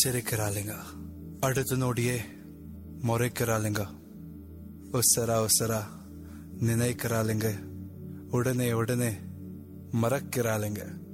சிரிக்கிறாளுங்க, அடுத்த நொடியே முறைக்கிறாளுங்க, உசரா உசரா நினைக்கிறாளுங்க, உடனே உடனே மறக்கிறாளுங்க.